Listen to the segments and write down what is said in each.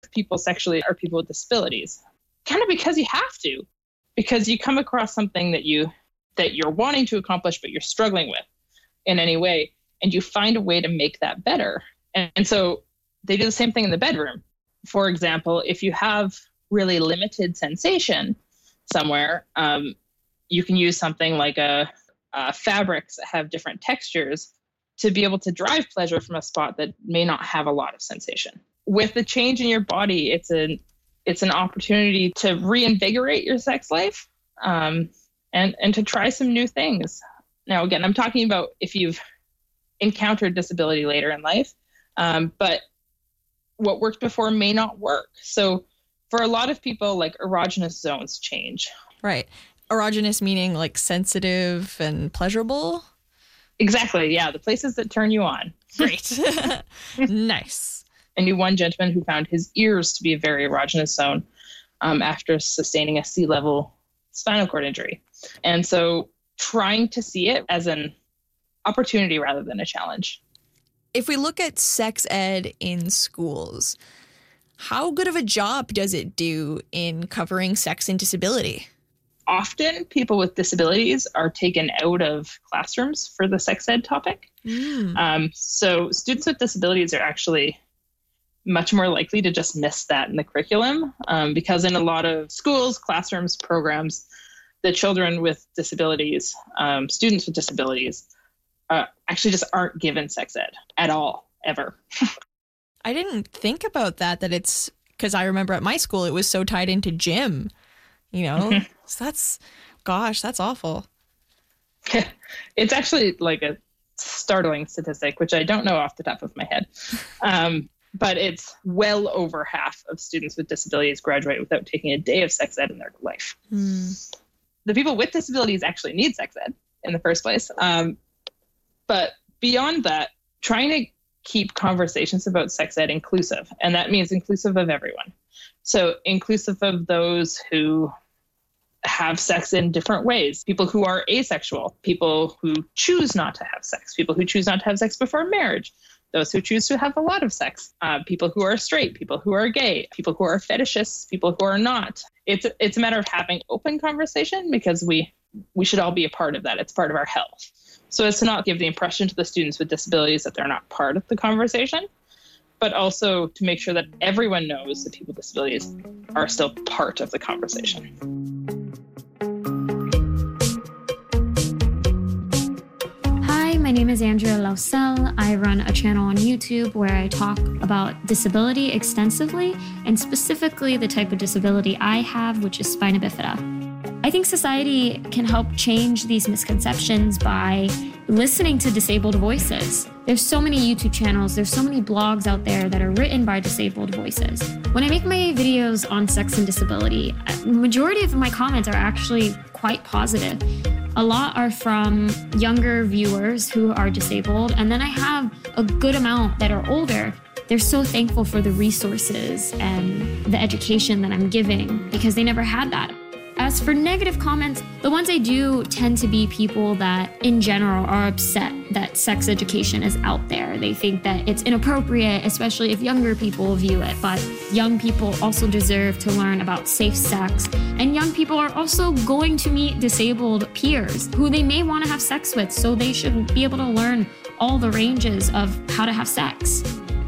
people sexually are people with disabilities. Kind of because you have to, because you come across something that you're wanting to accomplish, but you're struggling with in any way, and you find a way to make that better. And so they do the same thing in the bedroom. For example, if you have really limited sensation somewhere, you can use something like fabrics that have different textures to be able to drive pleasure from a spot that may not have a lot of sensation. With the change in your body, it's an opportunity to reinvigorate your sex life, and to try some new things. Now, again, I'm talking about if you've encountered disability later in life, but what worked before may not work. So for a lot of people, like, erogenous zones change. Right. Erogenous meaning like sensitive and pleasurable? Exactly. Yeah. The places that turn you on. Great. Nice. I knew one gentleman who found his ears to be a very erogenous zone after sustaining a C-level spinal cord injury. And so trying to see it as an opportunity rather than a challenge. If we look at sex ed in schools, how good of a job does it do in covering sex and disability? Often people with disabilities are taken out of classrooms for the sex ed topic. So students with disabilities are actually much more likely to just miss that in the curriculum, because in a lot of schools, classrooms, programs, the children with disabilities, students with disabilities, actually just aren't given sex ed at all, ever. I didn't think about that it's because I remember at my school, it was so tied into gym, So that's awful. It's actually like a startling statistic, which I don't know off the top of my head. But it's well over half of students with disabilities graduate without taking a day of sex ed in their life. The people with disabilities actually need sex ed in the first place. But beyond that, trying to keep conversations about sex ed inclusive, and that means inclusive of everyone. So inclusive of those who have sex in different ways, people who are asexual, people who choose not to have sex, people who choose not to have sex before marriage, those who choose to have a lot of sex, people who are straight, people who are gay, people who are fetishists, people who are not. It's a matter of having open conversation, because we should all be a part of that. It's part of our health. So as to not give the impression to the students with disabilities that they're not part of the conversation, but also to make sure that everyone knows that people with disabilities are still part of the conversation. Hi, my name is Andrea Lausel. I run a channel on YouTube where I talk about disability extensively, and specifically the type of disability I have, which is spina bifida. I think society can help change these misconceptions by listening to disabled voices. There's so many YouTube channels, there's so many blogs out there that are written by disabled voices. When I make my videos on sex and disability, the majority of my comments are actually quite positive. A lot are from younger viewers who are disabled, and then I have a good amount that are older. They're so thankful for the resources and the education that I'm giving, because they never had that. As for negative comments, the ones I do tend to be people that in general are upset that sex education is out there. They think that it's inappropriate, especially if younger people view it. But young people also deserve to learn about safe sex. And young people are also going to meet disabled peers who they may want to have sex with. So they should be able to learn all the ranges of how to have sex.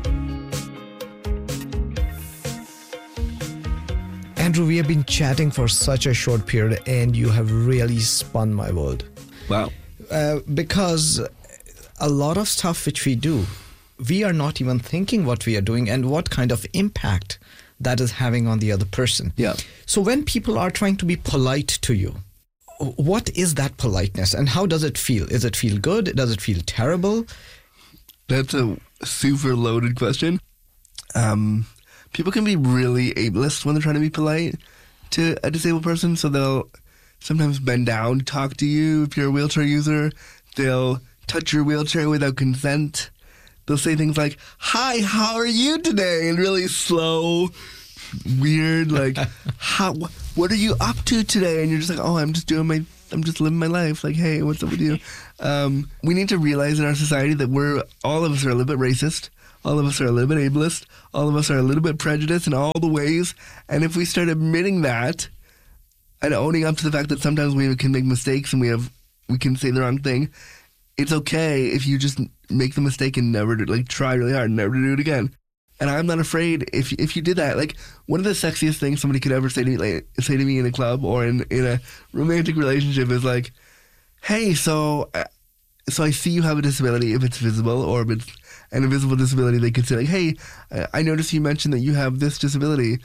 Andrew, we have been chatting for such a short period, and you have really spun my world. Wow. Because a lot of stuff which we do, we are not even thinking what we are doing and what kind of impact that is having on the other person. Yeah. So when people are trying to be polite to you, what is that politeness and how does it feel? Does it feel good? Does it feel terrible? That's a super loaded question. People can be really ableist when they're trying to be polite to a disabled person, so they'll sometimes bend down to talk to you if you're a wheelchair user. They'll touch your wheelchair without consent. They'll say things like, "Hi, how are you today?" and really slow, weird, like, what are you up to today? And you're just like, "Oh, I'm just living my life." Like, "Hey, what's up with you?" We need to realize in our society that all of us are a little bit racist. All of us are a little bit ableist. All of us are a little bit prejudiced in all the ways. And if we start admitting that and owning up to the fact that sometimes we can make mistakes and we can say the wrong thing, it's okay if you just make the mistake and never do, like, try really hard and never do it again. And I'm not afraid if you did that. Like, one of the sexiest things somebody could ever say to me, like, say to me in a club or in a romantic relationship is like, hey, so I see you have a disability, if it's visible, or if it's an invisible disability. They could say, like, hey, I noticed you mentioned that you have this disability.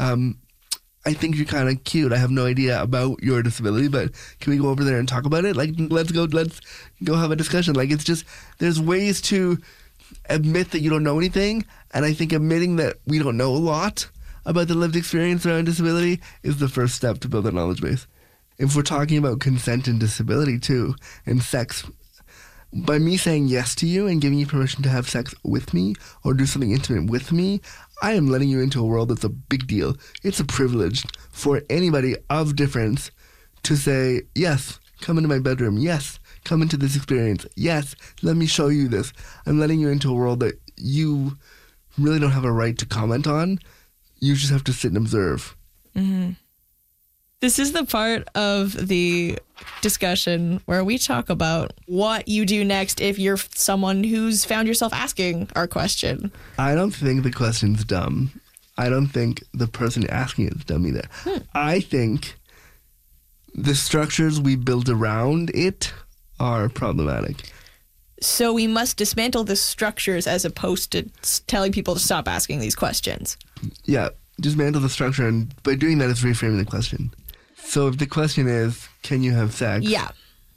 I think you're kind of cute. I have no idea about your disability, but can we go over there and talk about it? Like, let's go have a discussion. Like, it's just, there's ways to admit that you don't know anything. And I think admitting that we don't know a lot about the lived experience around disability is the first step to build a knowledge base. If we're talking about consent and disability too, and sex, by me saying yes to you and giving you permission to have sex with me or do something intimate with me, I am letting you into a world that's a big deal. It's a privilege for anybody of difference to say, yes, come into my bedroom. Yes, come into this experience. Yes, let me show you this. I'm letting you into a world that you really don't have a right to comment on. You just have to sit and observe. Mm-hmm. This is the part of the discussion where we talk about what you do next if you're someone who's found yourself asking our question. I don't think the question's dumb. I don't think the person asking it is dumb either. I think the structures we build around it are problematic. So we must dismantle the structures as opposed to telling people to stop asking these questions. Yeah, dismantle the structure, and by doing that, it's reframing the question. So if the question is, can you have sex? Yeah.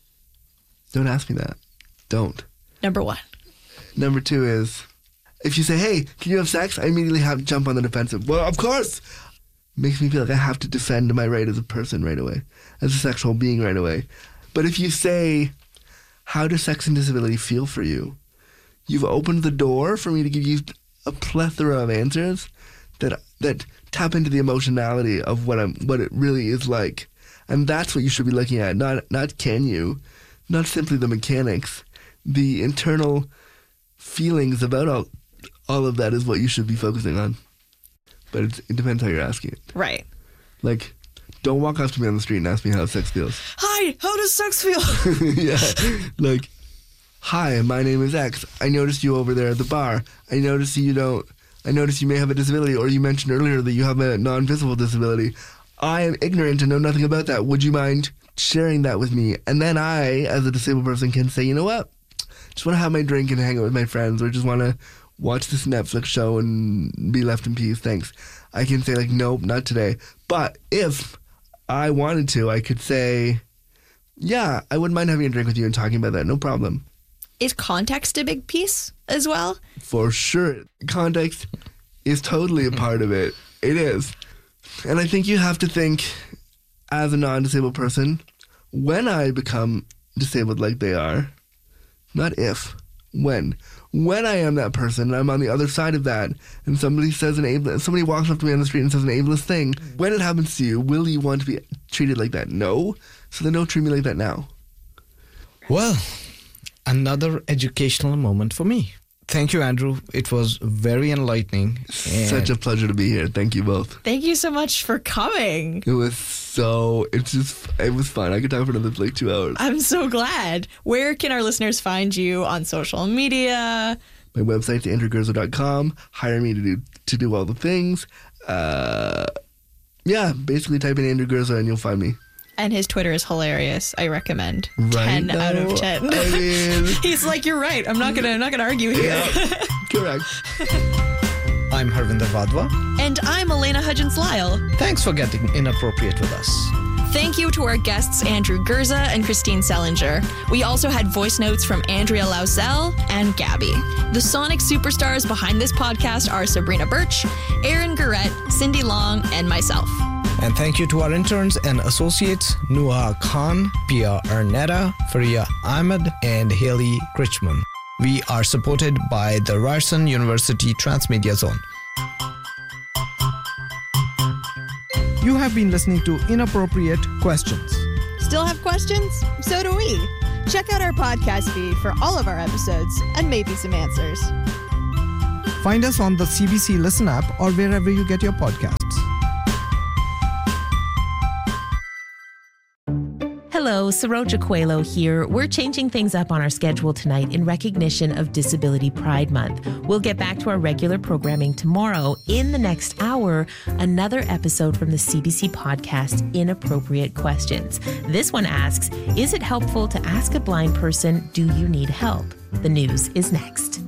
Don't ask me that. Don't. Number one. Number two is, if you say, hey, can you have sex? I immediately have to jump on the defensive. Well, of course. Makes me feel like I have to defend my right as a person right away, as a sexual being right away. But if you say, how does sex and disability feel for you? You've opened the door for me to give you a plethora of answers that tap into the emotionality of what it really is like. And that's what you should be looking at, not can you, not simply the mechanics. The internal feelings about all of that is what you should be focusing on. But it depends how you're asking it. Right. Like, don't walk up to me on the street and ask me how sex feels. Hi, how does sex feel? Yeah, like, hi, my name is X. I noticed you over there at the bar. I noticed you may have a disability, or you mentioned earlier that you have a non-visible disability. I am ignorant and know nothing about that. Would you mind sharing that with me? And then I, as a disabled person, can say, you know what? Just want to have my drink and hang out with my friends, or just want to watch this Netflix show and be left in peace. Thanks. I can say, like, nope, not today. But if I wanted to, I could say, yeah, I wouldn't mind having a drink with you and talking about that. No problem. Is context a big piece as well? For sure. Context is totally a part of it. It is. And I think you have to think, as a non-disabled person, when I become disabled like they are, not if, when. When I am that person and I'm on the other side of that, and somebody walks up to me on the street and says an ableist thing, when it happens to you, will you want to be treated like that? No. So then don't treat me like that now. Well, another educational moment for me. Thank you, Andrew. It was very enlightening. Such a pleasure to be here. Thank you both. Thank you so much for coming. It was fun. I could talk for another 2 hours. I'm so glad. Where can our listeners find you on social media? My website's andrewgurza.com. Hire me to do all the things. Basically type in Andrew Gurza and you'll find me. And his Twitter is hilarious. I recommend. Right 10 out of 10. I mean, he's like, you're right. I'm not gonna argue here. Yeah, correct. I'm Harvinder Vadva. And I'm Elena Hudgens-Lyle. Thanks for getting inappropriate with us. Thank you to our guests Andrew Gurza and Christine Sellinger. We also had voice notes from Andrea Lausel and Gabby. The sonic superstars behind this podcast are Sabrina Birch, Aaron Garrett, Cindy Long, and myself. And thank you to our interns and associates, Nuha Khan, Pia Arnetta, Faria Ahmed, and Haley Krichman. We are supported by the Ryerson University Transmedia Zone. You have been listening to Inappropriate Questions. Still have questions? So do we. Check out our podcast feed for all of our episodes and maybe some answers. Find us on the CBC Listen app or wherever you get your podcasts. Hello, Saroja Coelho here. We're changing things up on our schedule tonight in recognition of Disability Pride Month. We'll get back to our regular programming tomorrow. In the next hour, another episode from the CBC podcast, Inappropriate Questions. This one asks, is it helpful to ask a blind person, do you need help? The news is next.